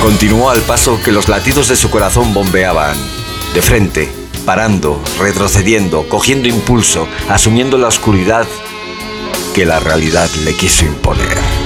Continuó al paso que los latidos de su corazón bombeaban. De frente, parando, retrocediendo, cogiendo impulso, asumiendo la oscuridad que la realidad le quiso imponer.